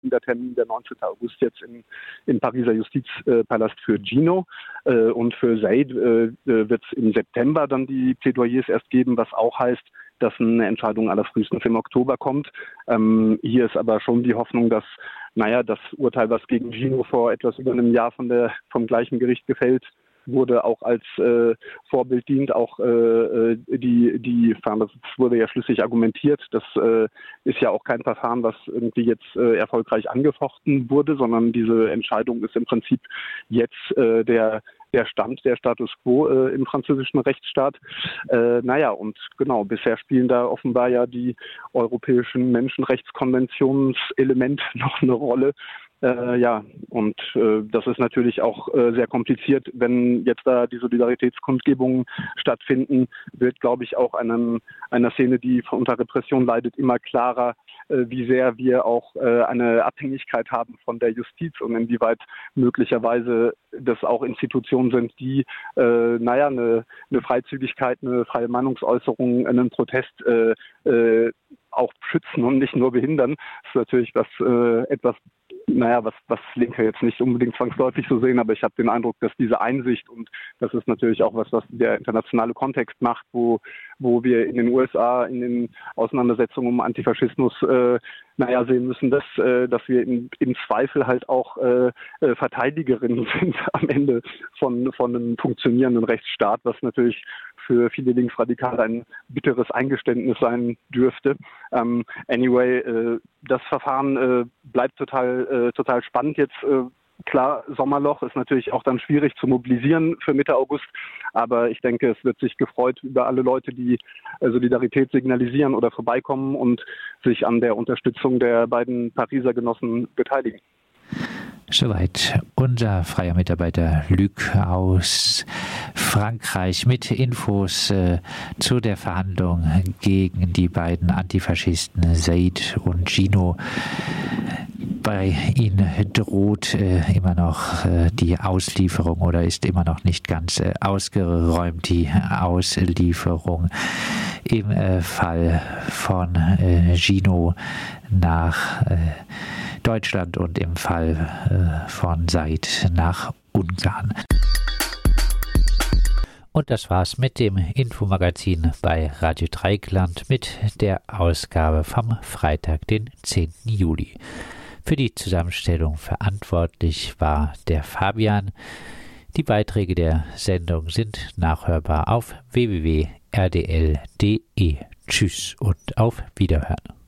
der Termin der 19. August jetzt im Pariser Justizpalast für Gino. Und für Said wird es im September dann die Plädoyers erst geben, was auch heißt, dass eine Entscheidung allerfrühestens im Oktober kommt. Hier ist aber schon die Hoffnung, dass das Urteil, was gegen Gino vor etwas über einem Jahr vom gleichen Gericht gefällt wurde, auch als Vorbild dient. Auch das wurde ja schlüssig argumentiert. Das ist ja auch kein Verfahren, was irgendwie jetzt erfolgreich angefochten wurde, sondern diese Entscheidung ist im Prinzip jetzt der Status quo im französischen Rechtsstaat. Und genau, bisher spielen da offenbar ja die europäischen Menschenrechtskonventionselemente noch eine Rolle. Das ist natürlich auch sehr kompliziert. Wenn jetzt da die Solidaritätskundgebungen stattfinden, wird, glaube ich, auch einer Szene, die unter Repression leidet, immer klarer, wie sehr wir auch eine Abhängigkeit haben von der Justiz und inwieweit möglicherweise das auch Institutionen sind, die eine Freizügigkeit, eine freie Meinungsäußerung, einen Protest auch schützen und nicht nur behindern. Das ist natürlich was Linke jetzt nicht unbedingt zwangsläufig so sehen, aber ich habe den Eindruck, dass diese Einsicht, und das ist natürlich auch was der internationale Kontext macht, wo wir in den USA in den Auseinandersetzungen um Antifaschismus sehen müssen, dass wir im Zweifel halt auch Verteidigerinnen sind am Ende von einem funktionierenden Rechtsstaat, was natürlich für viele Linksradikale ein bitteres Eingeständnis sein dürfte. Das Verfahren bleibt total spannend jetzt. Klar, Sommerloch ist natürlich auch dann schwierig zu mobilisieren für Mitte August, aber ich denke, es wird sich gefreut über alle Leute, die Solidarität signalisieren oder vorbeikommen und sich an der Unterstützung der beiden Pariser Genossen beteiligen. Soweit unser freier Mitarbeiter Luc aus Frankreich mit Infos zu der Verhandlung gegen die beiden Antifaschisten Said und Gino. Bei ihnen droht immer noch die Auslieferung oder ist immer noch nicht ganz ausgeräumt die Auslieferung im Fall von Gino nach Deutschland und im Fall von Said nach Ungarn. Und das war's mit dem Infomagazin bei Radio Dreieckland mit der Ausgabe vom Freitag, den 10. Juli. Für die Zusammenstellung verantwortlich war der Fabian. Die Beiträge der Sendung sind nachhörbar auf www.rdl.de. Tschüss und auf Wiederhören.